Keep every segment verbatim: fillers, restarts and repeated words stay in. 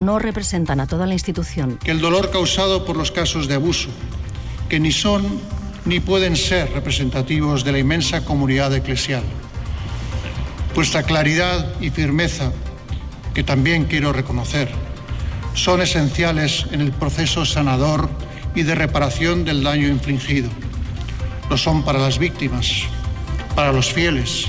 no representan a toda la institución. Que el dolor causado por los casos de abuso, que ni son ni pueden ser representativos de la inmensa comunidad eclesial. Vuestra claridad y firmeza, que también quiero reconocer, son esenciales en el proceso sanador y de reparación del daño infligido. Lo son para las víctimas, para los fieles,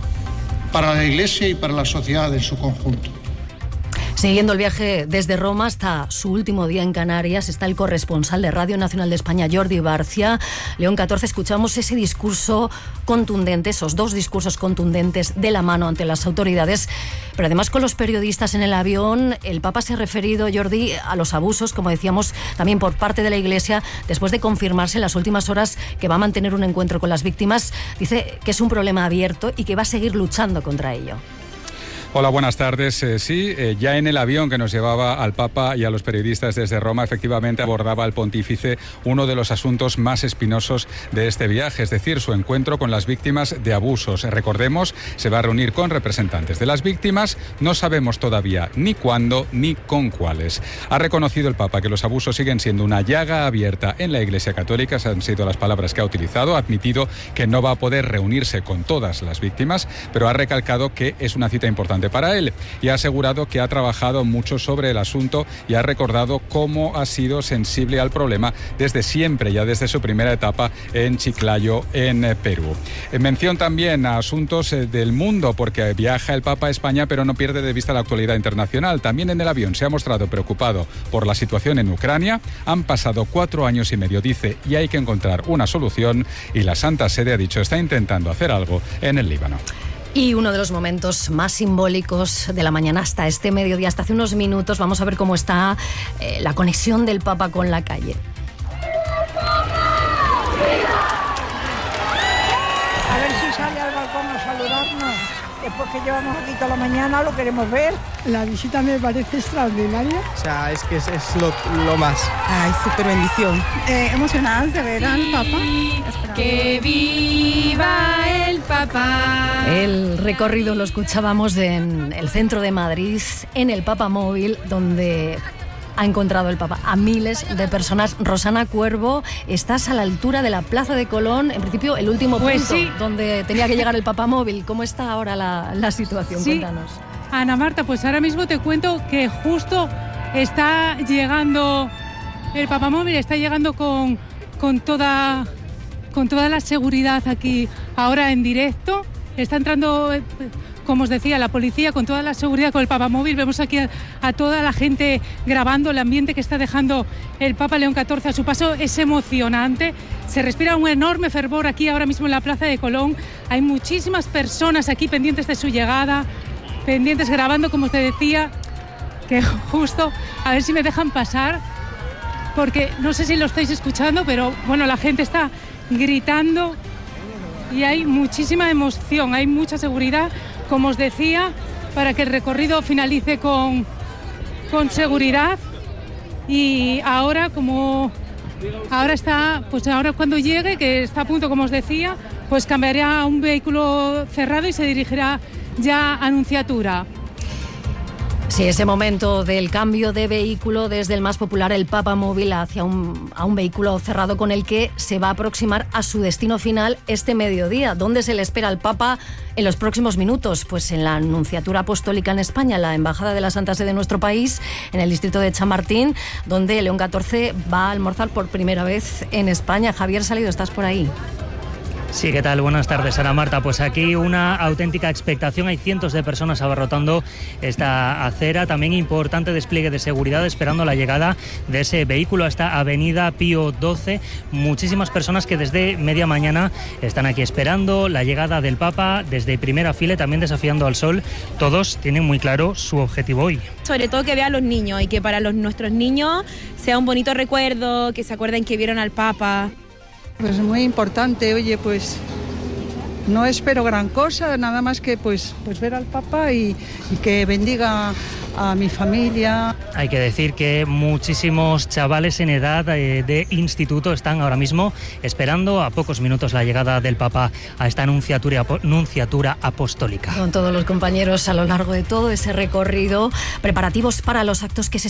para la Iglesia y para la sociedad en su conjunto. Siguiendo el viaje desde Roma hasta su último día en Canarias está el corresponsal de Radio Nacional de España, Jordi Barcia. León catorce, escuchamos ese discurso contundente, esos dos discursos contundentes de la mano ante las autoridades, pero además con los periodistas en el avión. El Papa se ha referido, Jordi, a los abusos, como decíamos, también por parte de la Iglesia, después de confirmarse en las últimas horas que va a mantener un encuentro con las víctimas. Dice que es un problema abierto y que va a seguir luchando contra ello. Hola, buenas tardes. Eh, sí, eh, ya en el avión que nos llevaba al Papa y a los periodistas desde Roma, efectivamente abordaba el pontífice uno de los asuntos más espinosos de este viaje, es decir, su encuentro con las víctimas de abusos. Recordemos, se va a reunir con representantes de las víctimas, no sabemos todavía ni cuándo ni con cuáles. Ha reconocido el Papa que los abusos siguen siendo una llaga abierta en la Iglesia Católica, esas han sido las palabras que ha utilizado, ha admitido que no va a poder reunirse con todas las víctimas, pero ha recalcado que es una cita importante para él y ha asegurado que ha trabajado mucho sobre el asunto y ha recordado cómo ha sido sensible al problema desde siempre, ya desde su primera etapa en Chiclayo, en Perú. En mención también a asuntos del mundo, porque viaja el Papa a España, pero no pierde de vista la actualidad internacional. También en el avión se ha mostrado preocupado por la situación en Ucrania. Han pasado cuatro años y medio, dice, y hay que encontrar una solución, y la Santa Sede ha dicho está intentando hacer algo en el Líbano. Y uno de los momentos más simbólicos de la mañana hasta este mediodía, hasta hace unos minutos, vamos a ver cómo está eh, la conexión del Papa con la calle. A ver si sale al balcón a saludarnos. Después que llevamos aquí toda la mañana, lo queremos ver. La visita me parece extraordinaria. O sea, es que es, es lo, lo más. Ay, súper bendición. Eh, emocionadas de ver al Papa. ¡Que viva el Papa! El recorrido lo escuchábamos en el centro de Madrid, en el Papa Móvil, donde ha encontrado el Papa a miles de personas. Rosana Cuervo, estás a la altura de la Plaza de Colón, en principio el último pues punto sí. donde tenía que llegar el Papa Móvil. ¿Cómo está ahora la, la situación? Sí. Cuéntanos. Ana Marta, pues ahora mismo te cuento que justo está llegando el Papa Móvil, está llegando con, con, toda, con toda la seguridad aquí ahora en directo. Está entrando, como os decía, la policía con toda la seguridad con el Papa Móvil. Vemos aquí a, a toda la gente grabando el ambiente que está dejando el Papa León catorce a su paso. Es emocionante. Se respira un enorme fervor aquí ahora mismo en la Plaza de Colón. Hay muchísimas personas aquí pendientes de su llegada, pendientes grabando, como te decía, que justo a ver si me dejan pasar, porque no sé si lo estáis escuchando, pero bueno, la gente está gritando y hay muchísima emoción, hay mucha seguridad, como os decía, para que el recorrido finalice con, con seguridad. Y ahora, como ahora está, pues ahora cuando llegue, que está a punto, como os decía, pues cambiará a un vehículo cerrado y se dirigirá ya a Nunciatura. Sí, ese momento del cambio de vehículo desde el más popular, el Papa Móvil, hacia un, a un vehículo cerrado con el que se va a aproximar a su destino final este mediodía. ¿Dónde se le espera al Papa en los próximos minutos? Pues en la Nunciatura Apostólica en España, la Embajada de la Santa Sede de nuestro país, en el distrito de Chamartín, donde León catorce va a almorzar por primera vez en España. Javier Salido, ¿estás por ahí? Sí, ¿qué tal? Buenas tardes, Ana Marta. Pues aquí una auténtica expectación. Hay cientos de personas abarrotando esta acera. También importante despliegue de seguridad esperando la llegada de ese vehículo a esta avenida Pío doce. Muchísimas personas que desde media mañana están aquí esperando la llegada del Papa, desde primera fila, también desafiando al sol. Todos tienen muy claro su objetivo hoy. Sobre todo que vean a los niños y que para los, nuestros niños sea un bonito recuerdo, que se acuerden que vieron al Papa. Pues muy importante, oye, pues no espero gran cosa, nada más que pues, pues ver al Papa y, y que bendiga a mi familia. Hay que decir que muchísimos chavales en edad eh, de instituto están ahora mismo esperando a pocos minutos la llegada del Papa a esta nunciatura, nunciatura apostólica. Con todos los compañeros a lo largo de todo ese recorrido, preparativos para los actos que se